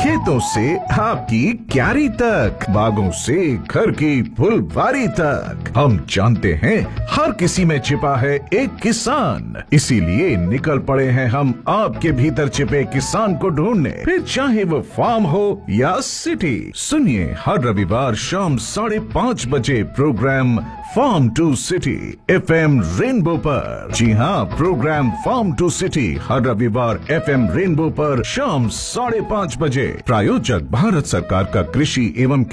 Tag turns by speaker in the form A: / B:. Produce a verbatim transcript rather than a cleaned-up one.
A: खेतों से आपकी क्यारी तक, बागों से घर की फुलवारी तक, हम जानते हैं हर किसी में छिपा है एक किसान। इसीलिए निकल पड़े हैं हम आपके भीतर छिपे किसान को ढूंढने, फिर चाहे वो फार्म हो या सिटी। सुनिए हर रविवार शाम साढ़े पाँच बजे programme farm to city F M rainbow पर। जी हाँ, प्रोग्राम फार्म टू सिटी हर रविवार एफ एम रेनबो पर शाम साढ़े पाँच बजे। प्रायोजक भारत सरकार का कृषि एवं